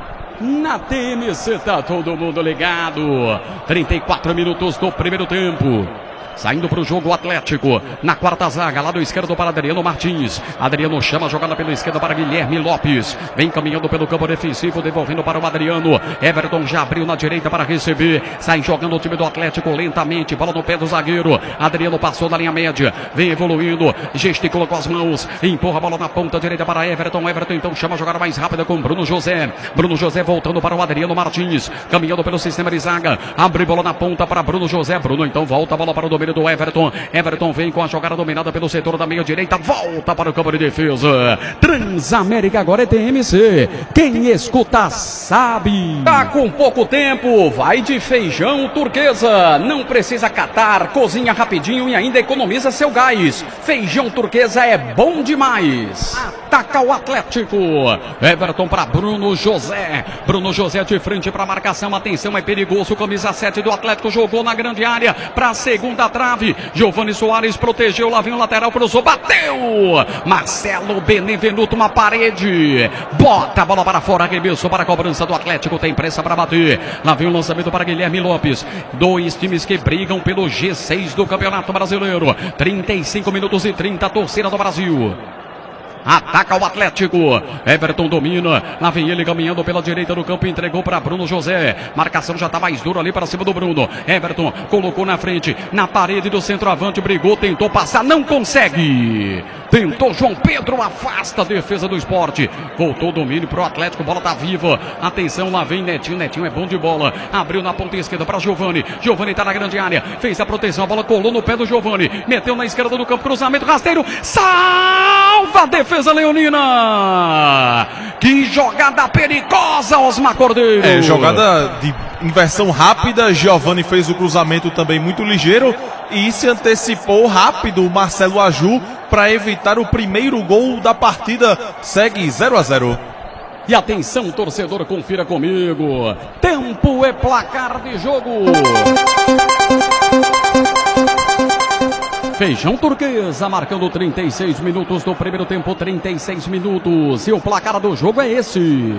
Na T M C tá todo mundo ligado. trinta e quatro minutos do primeiro tempo. Saindo para o jogo o Atlético. Na quarta zaga, lado esquerdo para Adriano Martins. Adriano chama a jogada pela esquerda para Guilherme Lopes. Vem caminhando pelo campo defensivo, devolvendo para o Adriano. Everton já abriu na direita para receber. Sai jogando o time do Atlético lentamente. Bola no pé do zagueiro. Adriano passou da linha média. Vem evoluindo. Gesticula com as mãos. Empurra a bola na ponta direita para Everton. Everton então chama a jogada mais rápida com Bruno José. Bruno José voltando para o Adriano Martins. Caminhando pelo sistema de zaga. Abre bola na ponta para Bruno José. Bruno então volta a bola para o domínio do Everton. Everton vem com a jogada dominada pelo setor da meia direita. Volta para o campo de defesa. Transamérica agora é T M C. Quem escuta sabe. Tá com pouco tempo. Vai de feijão turquesa. Não precisa catar. Cozinha rapidinho e ainda economiza seu gás. Feijão turquesa é bom demais. Ataca o Atlético. Everton para Bruno José. Bruno José de frente para a marcação. Atenção, é perigoso. Camisa sete do Atlético jogou na grande área para a segunda trave. Giovani Soares protegeu, lá vem o lateral, cruzou, bateu! Marcelo Benevenuto, uma parede. Bota a bola para fora, arremessou para a cobrança do Atlético, tem pressa para bater. Lá vem o lançamento para Guilherme Lopes. Dois times que brigam pelo G seis do Campeonato Brasileiro. trinta e cinco minutos e trinta, a torcida do Brasil. Ataca o Atlético. Everton domina. Lá vem ele caminhando pela direita do campo. Entregou para Bruno José. Marcação já está mais dura ali para cima do Bruno. Everton colocou na frente. Na parede do centroavante. Brigou, tentou passar. Não consegue. Tentou João Pedro. Afasta a defesa do Sport. Voltou o domínio para o Atlético. Bola tá viva. Atenção, lá vem Netinho. Netinho é bom de bola. Abriu na ponta esquerda para Giovani. Giovani está na grande área. Fez a proteção. A bola colou no pé do Giovani. Meteu na esquerda do campo. Cruzamento rasteiro. Salva a defesa. Defesa leonina. Que jogada perigosa, Osmar Cordeiro. É, jogada de inversão rápida. Giovani fez o cruzamento também muito ligeiro. e se antecipou rápido o Marcelo Aju para evitar o primeiro gol da partida. Segue zero a zero. E atenção, torcedor, confira comigo. Tempo e placar de jogo. Feijão Turquesa marcando trinta e seis minutos do primeiro tempo, trinta e seis minutos. E o placar do jogo é esse.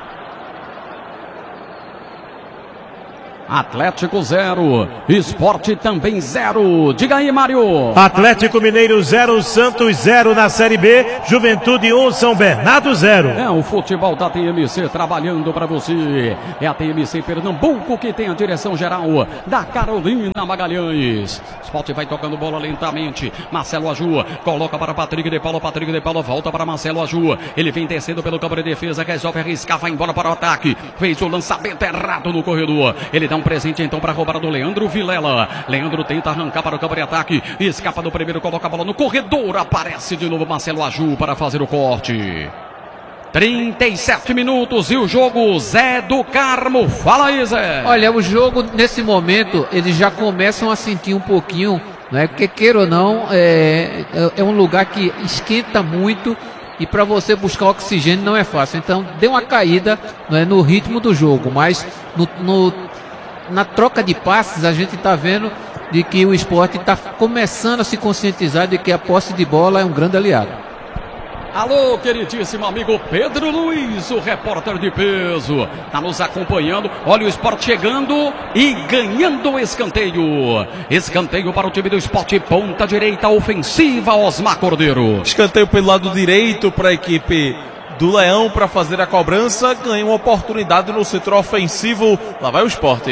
Atlético zero, Sport também zero. Diga aí, Mário. Atlético Mineiro zero, Santos zero na Série B. Juventude um, São Bernardo zero. É o futebol da T M C trabalhando para você. É a T M C Pernambuco que tem a direção geral da Carolina Magalhães. Sport vai tocando bola lentamente. Marcelo Aju coloca para Patrick de Paulo. Patrick de Paulo volta para Marcelo Aju. Ele vem descendo pelo campo de defesa. Resolve arriscar, vai embora para o ataque. Fez o lançamento errado no corredor. Ele dá um presente então para a roubada do Leandro Vilela. Leandro tenta arrancar para o campo de ataque. Escapa do primeiro, coloca a bola no corredor. Aparece de novo Marcelo Aju para fazer o corte. trinta e sete minutos e o jogo, Zé do Carmo. Fala aí, Zé. Olha, o jogo nesse momento eles já começam a sentir um pouquinho, né? Porque queira ou não, é, é um lugar que esquenta muito. E para você buscar oxigênio não é fácil. Então deu uma caída, né, no ritmo do jogo. Mas no, no, na troca de passes a gente está vendo de que o Sport está começando a se conscientizar de que a posse de bola é um grande aliado. Alô, queridíssimo amigo Pedro Luiz, o repórter de peso, está nos acompanhando. Olha o Sport chegando e ganhando o escanteio. Escanteio para o time do Sport, ponta direita ofensiva, Osmar Cordeiro. Escanteio pelo lado direito para a equipe do Leão para fazer a cobrança. Ganha uma oportunidade no setor ofensivo. Lá vai o Sport.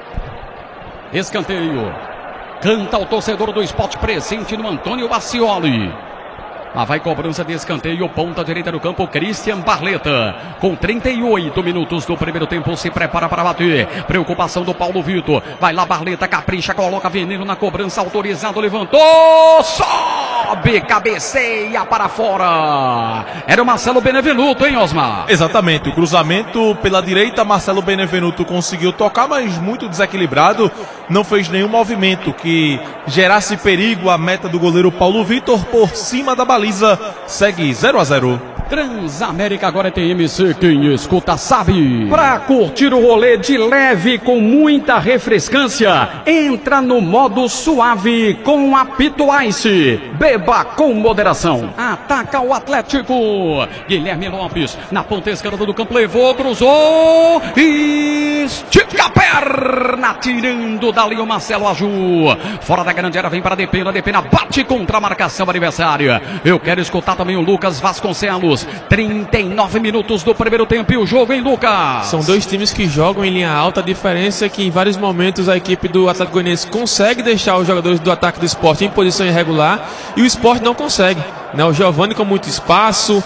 Escanteio. Canta o torcedor do Sport presente no Antônio Bacioli. Lá vai cobrança de escanteio, ponta direita do campo, Christian Barleta. Com trinta e oito minutos do primeiro tempo, se prepara para bater. Preocupação do Paulo Vitor. Vai lá, Barleta, capricha, coloca veneno na cobrança, autorizado, levantou, sobe, cabeceia para fora. Era o Marcelo Benevenuto, hein, Osmar? Exatamente, o cruzamento pela direita, Marcelo Benevenuto conseguiu tocar, mas muito desequilibrado. Não fez nenhum movimento que gerasse perigo à meta do goleiro Paulo Vitor por cima da baliza. Segue zero a zero. Transamérica agora é T M C, quem escuta sabe. Pra curtir o rolê de leve com muita refrescância, entra no modo suave com a Pito Ice. Beba com moderação. Ataca o Atlético. Guilherme Lopes na ponta esquerda do campo, levou, cruzou e estica a perna, tirando dali o Marcelo Aju. Fora da grande área, vem para a Depena, Depena bate contra a marcação adversária. Eu quero escutar também o Lucas Vasconcelos. trinta e nove minutos do primeiro tempo e o jogo, hein, Lucas? São dois times que jogam em linha alta. A diferença é que em vários momentos a equipe do Atlético Goianiense consegue deixar os jogadores do ataque do Sport em posição irregular e o Sport não consegue, né? O Giovani com muito espaço,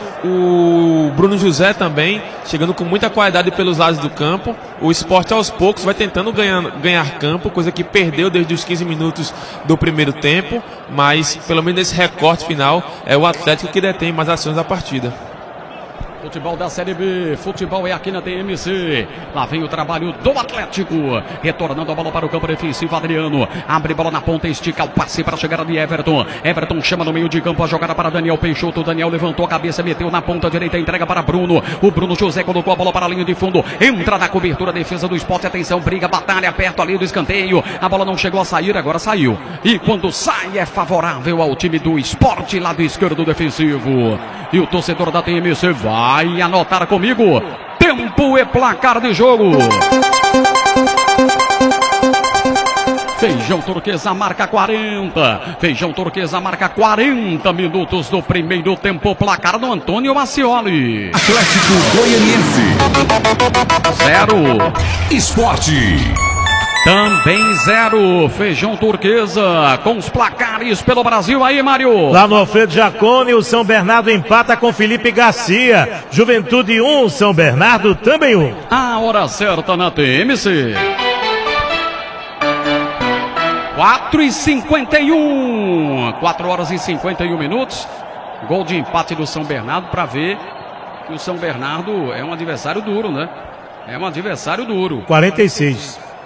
o Bruno José também chegando com muita qualidade pelos lados do campo. O Sport aos poucos vai tentando ganhar, ganhar campo, coisa que perdeu desde os quinze minutos do primeiro tempo, mas pelo menos nesse recorte final é o Atlético que detém mais ações da partida. Futebol da Série B, futebol é aqui na T M C. Lá vem o trabalho do Atlético. Retornando a bola para o campo defensivo, Adriano. Abre bola na ponta, estica o passe para a chegada de Everton. Everton chama no meio de campo a jogada para Daniel Peixoto. Daniel levantou a cabeça, meteu na ponta direita, entrega para Bruno. O Bruno José colocou a bola para a linha de fundo. Entra na cobertura, defesa do Sport. Atenção, briga, batalha, perto ali do escanteio. A bola não chegou a sair, agora saiu. E quando sai é favorável ao time do Sport, lado esquerdo defensivo. E o torcedor da T M C vai Vai anotar comigo. Tempo e placar de jogo. Feijão Turquesa marca quarenta. Feijão Turquesa marca quarenta minutos do primeiro tempo. Placar do Antônio Macioli. Atlético Goianiense Zero. Esporte Também zero. Feijão Turquesa com os placares pelo Brasil aí, Mário. Lá no Alfredo Jacone, o São Bernardo empata com Felipe Garcia. Juventude um, São Bernardo também um. A hora certa na T M C. quatro e cinquenta e um. quatro horas e cinquenta e um minutos. Gol de empate do São Bernardo para ver que o São Bernardo é um adversário duro, né? É um adversário duro. quarenta e seis.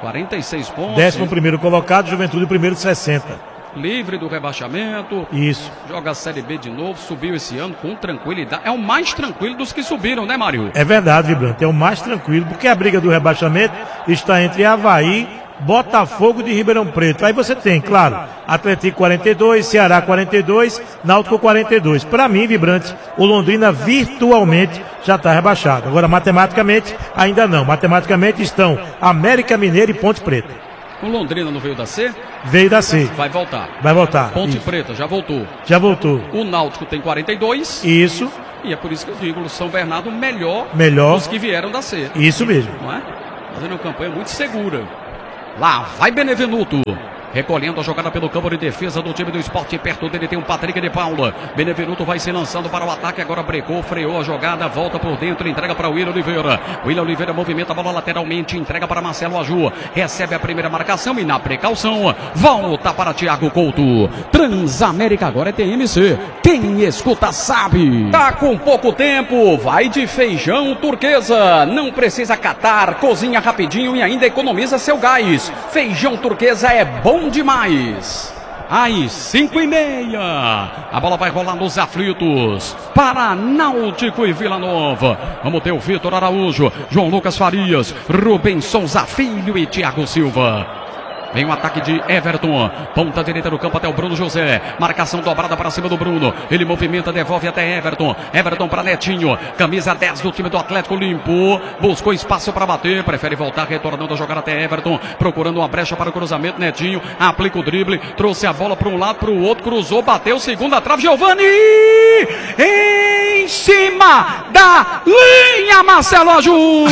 quarenta e seis pontos. Décimo primeiro colocado, Juventude primeiro sessenta. Livre do rebaixamento. Isso. Joga a Série B de novo, subiu esse ano com tranquilidade. É o mais tranquilo dos que subiram, né, Mário? É verdade, Vibrante, é o mais tranquilo, porque a briga do rebaixamento está entre Avaí, Botafogo de Ribeirão Preto. Aí você tem, claro, Atlético quarenta e dois, Ceará quarenta e dois, Náutico quarenta e dois. Para mim, Vibrante, o Londrina virtualmente já está rebaixado. Agora, matematicamente, ainda não. Matematicamente estão América Mineiro e Ponte Preta. O Londrina não veio da C? Veio da C. Vai voltar. Vai voltar. Ponte Isso. Preta já voltou. Já voltou. O Náutico tem quarenta e dois. Isso. E é por isso que eu digo, o São Bernardo melhor, melhor dos que vieram da C. Isso mesmo. Não é? Fazendo uma campanha muito segura. Lá vai Benevenuto. Recolhendo a jogada pelo campo de defesa do time do Sport. Perto dele tem o Patrick de Paula. Benevenuto vai se lançando para o ataque. Agora brecou, freou a jogada. Volta por dentro, entrega para o William Oliveira. William Oliveira movimenta a bola lateralmente. Entrega para Marcelo Aju. Recebe a primeira marcação e na precaução volta para Thiago Couto. Transamérica agora é T M C. Quem escuta sabe. Tá com pouco tempo. Vai de feijão turquesa. Não precisa catar. Cozinha rapidinho e ainda economiza seu gás. Feijão turquesa é bom demais. Às cinco e meia, a bola vai rolar nos aflitos para Náutico e Vila Nova. Vamos ter o Vitor Araújo, João Lucas Farias, Rubens Souza Filho e Thiago Silva. Vem o ataque de Everton, ponta direita do campo até o Bruno José, marcação dobrada para cima do Bruno, ele movimenta, devolve até Everton, Everton para Netinho, camisa dez do time do Atlético, limpou, buscou espaço para bater, prefere voltar, retornando a jogar até Everton, procurando uma brecha para o cruzamento, Netinho, aplica o drible, trouxe a bola para um lado, para o outro, cruzou, bateu, segunda trave, Giovani, em cima da linha, Marcelo Aju,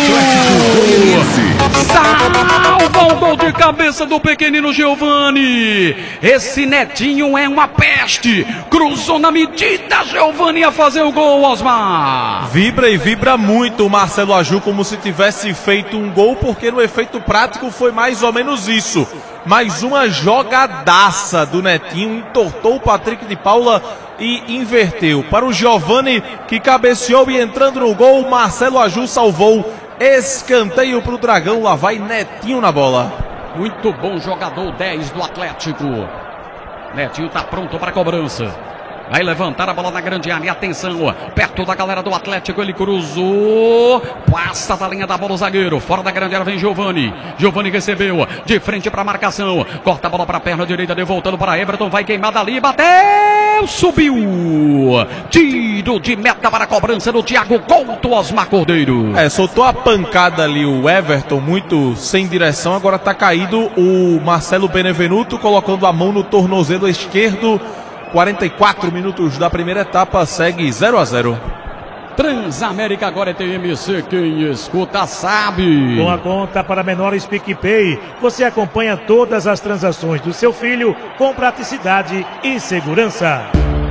salva o gol de cabeça do pequenino Giovani. Esse Netinho é uma peste. Cruzou na medida, Giovani a fazer o gol, Osmar. Vibra e vibra muito o Marcelo Aju, como se tivesse feito um gol, porque no efeito prático foi mais ou menos isso. Mais uma jogadaça do Netinho, entortou o Patrick de Paula e inverteu. Para o Giovani, que cabeceou e entrando no gol, Marcelo Aju salvou. Escanteio para o Dragão, lá vai Netinho na bola. Muito bom jogador, dez do Atlético. Netinho está pronto para a cobrança. Vai levantar a bola na grande área. Atenção, perto da galera do Atlético. Ele cruzou. Passa da linha da bola o zagueiro. Fora da grande área vem Giovani. Giovani recebeu. De frente para a marcação. Corta a bola para a perna direita. Devoltando para Everton. Vai queimar dali. Bateu. Subiu. Tiro de meta para a cobrança do Thiago Couto, Osmar Cordeiro. É, soltou a pancada ali o Everton. Muito sem direção. Agora está caído o Marcelo Benevenuto. Colocando a mão no tornozelo esquerdo. quarenta e quatro minutos da primeira etapa, segue zero a zero. Transamérica agora é T M C, quem escuta sabe. Com a conta para menores PicPay, você acompanha todas as transações do seu filho com praticidade e segurança.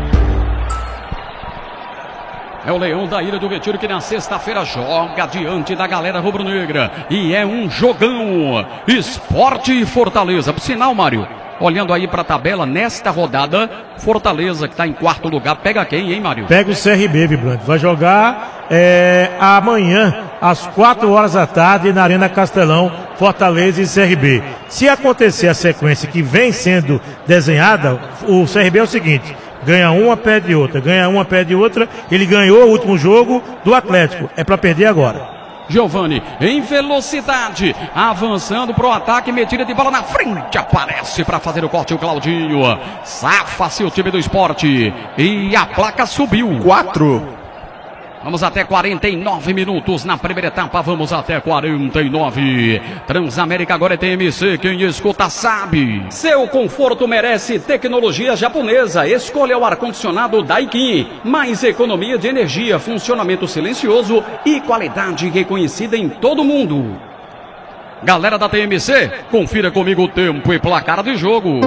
É o Leão da Ilha do Retiro que na sexta-feira joga diante da galera rubro-negra. E é um jogão. Esporte e Fortaleza. Por sinal, Mário, olhando aí para a tabela, nesta rodada, Fortaleza, que está em quarto lugar, pega quem, hein, Mário? Pega o C R B, Vibrante. Vai jogar é, amanhã, às quatro horas da tarde, na Arena Castelão, Fortaleza e C R B. Se acontecer a sequência que vem sendo desenhada, o C R B é o seguinte: ganha uma, perde outra, ganha uma, perde outra. Ele ganhou o último jogo do Atlético. É para perder agora. Giovani em velocidade, avançando para o ataque, metida de bola na frente, aparece para fazer o corte o Claudinho, safa-se o time do Esporte e a placa subiu. Quatro. Vamos até quarenta e nove minutos na primeira etapa, vamos até quarenta e nove. Transamérica agora é T M C, quem escuta sabe. Seu conforto merece tecnologia japonesa. Escolha o ar-condicionado Daikin. Mais economia de energia, funcionamento silencioso e qualidade reconhecida em todo mundo. Galera da T M C, confira comigo o tempo e placar de jogo.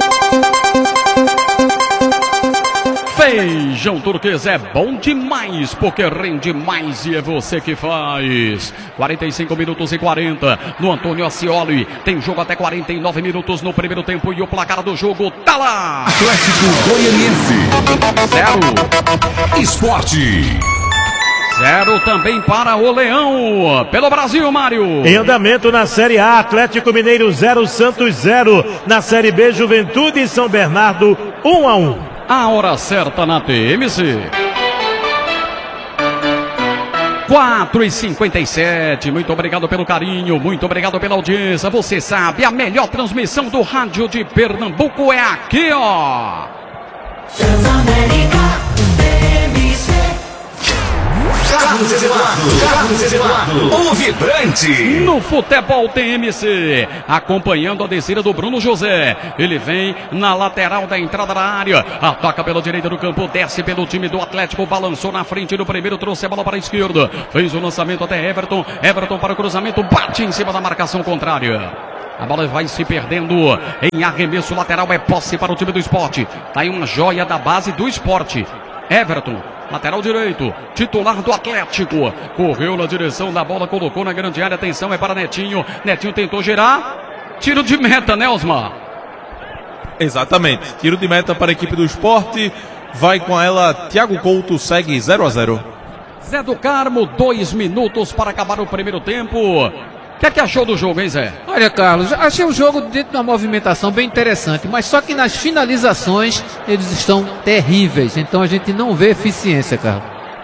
Feijão turquesa é bom demais, porque rende mais e é você que faz. quarenta e cinco minutos e quarenta no Antônio Ascioli. Tem jogo até quarenta e nove minutos no primeiro tempo e o placar do jogo tá lá. Atlético Goianiense Zero. Esporte Zero também para o Leão. Pelo Brasil, Mário. Em andamento na Série A, Atlético Mineiro zero, Santos zero. Na Série B, Juventude e São Bernardo um a um. A hora certa na T M C. quatro e cinquenta e sete. Muito obrigado pelo carinho, muito obrigado pela audiência. Você sabe, a melhor transmissão do rádio de Pernambuco é aqui, ó. Transamérica T M C. Carlos Eduardo, Carlos Eduardo, o vibrante. No futebol T M C, acompanhando a descida do Bruno José. Ele vem na lateral da entrada da área, ataca pela direita do campo, desce pelo time do Atlético, balançou na frente do primeiro, trouxe a bola para a esquerda, fez o lançamento até Everton, Everton para o cruzamento, bate em cima da marcação contrária. A bola vai se perdendo em arremesso lateral, é posse para o time do Sport. Tá aí uma joia da base do Sport. Everton, lateral direito, titular do Atlético. Correu na direção da bola, colocou na grande área. Atenção, é para Netinho. Netinho tentou girar. Tiro de meta, né, Osmar? Exatamente. Tiro de meta para a equipe do Sport. Vai com ela, Thiago Couto, segue zero a zero. Zé do Carmo, dois minutos para acabar o primeiro tempo. O que é que achou do jogo, hein, Zé? Olha, Carlos, achei o jogo dentro de uma movimentação bem interessante, mas só que nas finalizações eles estão terríveis, então a gente não vê eficiência, Carlos.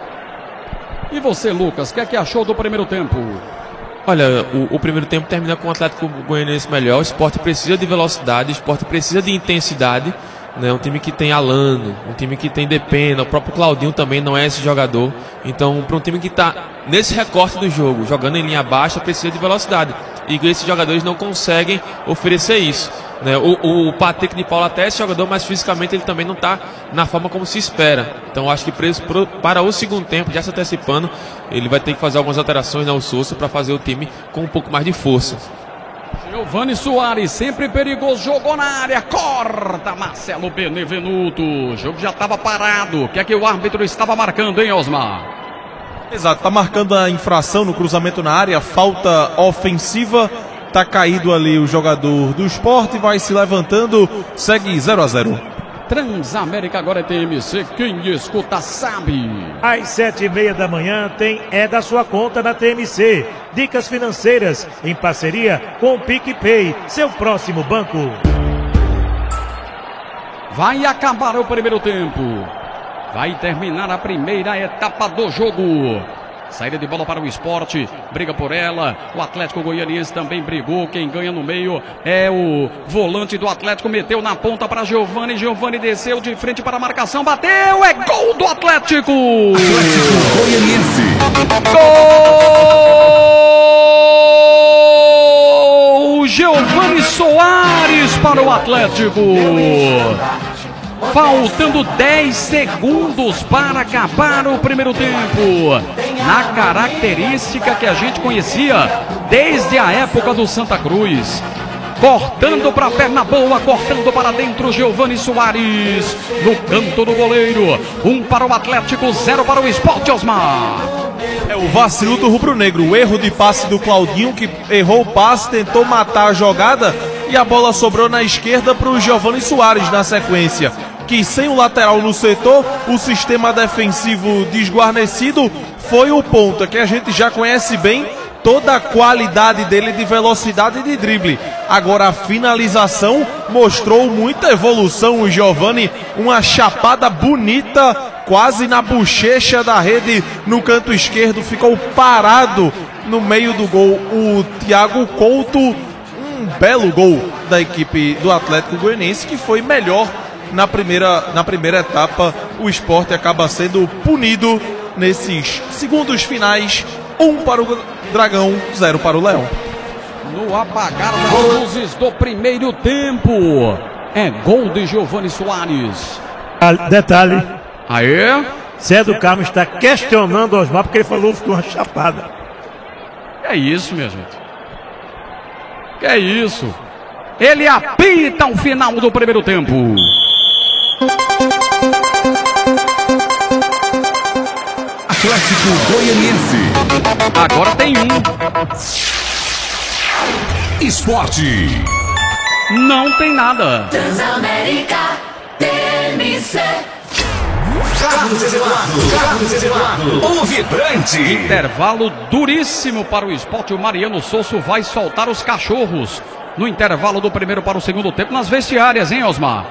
E você, Lucas, o que é que achou do primeiro tempo? Olha, o, o primeiro tempo termina com o Atlético Goianiense melhor. O Sport precisa de velocidade, o Sport precisa de intensidade. Né, um time que tem Alano, um time que tem Depena, o próprio Claudinho também não é esse jogador. Então, para um time que está nesse recorte do jogo, jogando em linha baixa, precisa de velocidade. E esses jogadores não conseguem oferecer isso. Né? O, o Patrick de Paula até é esse jogador, mas fisicamente ele também não está na forma como se espera. Então, acho que preso pro, para o segundo tempo, já se antecipando, ele vai ter que fazer algumas alterações na O Sousa para fazer o time com um pouco mais de força. Giovani Soares, sempre perigoso, jogou na área, corta Marcelo Benevenuto. O jogo já estava parado. O que é que o árbitro estava marcando, hein, Osmar? Exato, tá marcando a infração no cruzamento na área, falta ofensiva. Tá caído ali o jogador do Sport, vai se levantando, segue zero a zero. Transamérica agora é T M C, quem escuta sabe. Às sete e meia da manhã tem É da Sua Conta na T M C. Dicas financeiras em parceria com o PicPay, seu próximo banco. Vai acabar o primeiro tempo. Vai terminar a primeira etapa do jogo. Saída de bola para o Sport, briga por ela, o Atlético Goianiense também brigou, quem ganha no meio é o volante do Atlético, meteu na ponta para Giovani, Giovani desceu de frente para a marcação, bateu, é gol do Atlético! Atlético Goianiense. Gol! Giovani Soares para o Atlético! Faltando dez segundos para acabar o primeiro tempo. Na característica que a gente conhecia desde a época do Santa Cruz. Cortando para a perna boa, cortando para dentro, Giovani Soares. No canto do goleiro. Um para o Atlético, zero para o Sport, Osmar. É o vacilo do rubro-negro. O erro de passe do Claudinho, que errou o passe, tentou matar a jogada. E a bola sobrou na esquerda para o Giovani Soares na sequência. Que sem o lateral no setor, o sistema defensivo desguarnecido foi o ponta, que a gente já conhece bem toda a qualidade dele de velocidade e de drible. Agora a finalização mostrou muita evolução, o Giovani, uma chapada bonita, quase na bochecha da rede no canto esquerdo, ficou parado no meio do gol o Thiago Couto, um belo gol da equipe do Atlético Goianiense, que foi melhor na primeira, na primeira etapa. O Sport acaba sendo punido nesses segundos finais, um para o Dragão, zero para o Leão. No apagar das luzes do primeiro tempo, é gol de Giovani Soares. Ah, detalhe, Aê? Zé do Carmo está questionando o Osmar porque ele falou que foi uma chapada. Que é isso, minha gente? Que é isso? Ele apita o final do primeiro tempo. Atlético Goianiense. Agora tem um. Esporte. Não tem nada. Transamérica T M C. Carlos Eduardo, Carlos Eduardo, o vibrante. Intervalo duríssimo para o esporte. O Mariano Souza vai soltar os cachorros no intervalo do primeiro para o segundo tempo nas vestiárias, hein, Osmar?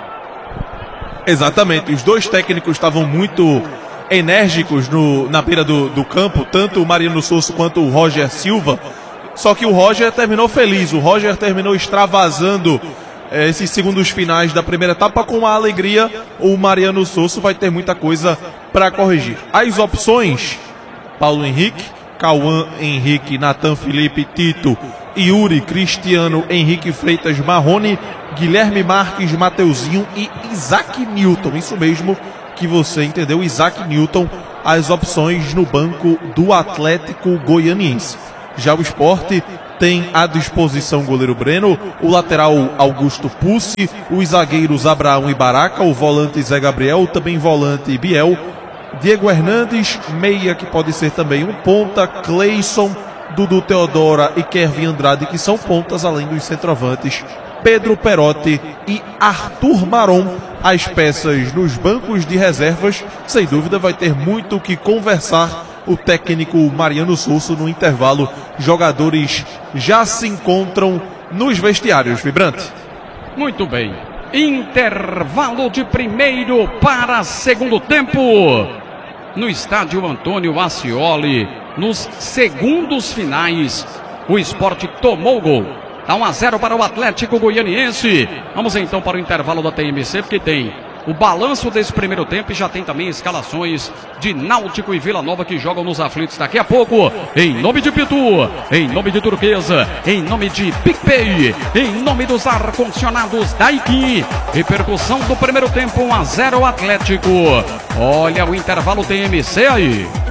Exatamente, os dois técnicos estavam muito enérgicos no, na beira do, do campo, tanto o Mariano Souza quanto o Roger Silva. Só que o Roger terminou feliz, o Roger terminou extravasando eh, esses segundos finais da primeira etapa com uma alegria. O Mariano Souza vai ter muita coisa para corrigir. As opções: Paulo Henrique, Cauã Henrique, Natan Felipe, Tito, Yuri, Cristiano, Henrique Freitas, Marrone, Guilherme Marques, Mateuzinho e Isaac Newton. Isso mesmo que você entendeu, Isaac Newton, as opções no banco do Atlético Goianiense. Já o Sport tem à disposição o goleiro Breno, o lateral Augusto Pucci, os zagueiros Abraão e Baraca, o volante Zé Gabriel, também volante Biel, Diego Hernandes, meia que pode ser também um ponta, Cleison, Dudu Teodora e Kevin Andrade, que são pontas, além dos centroavantes Pedro Perotti e Arthur Maron. As peças nos bancos de reservas, sem dúvida vai ter muito o que conversar o técnico Mariano Souza no intervalo. Jogadores já se encontram nos vestiários, Vibrante. Muito bem. Intervalo de primeiro para segundo tempo. No estádio Antônio Ascioli, nos segundos finais, o Sport tomou o gol. Dá um a zero para o Atlético Goianiense. Vamos então para o intervalo da T M C, porque tem o balanço desse primeiro tempo e já tem também escalações de Náutico e Vila Nova que jogam nos aflitos daqui a pouco. Em nome de Pitu, em nome de Turquesa, em nome de PicPay, em nome dos ar-condicionados Daikin. Repercussão do primeiro tempo, um a zero Atlético. Olha o intervalo T M C aí.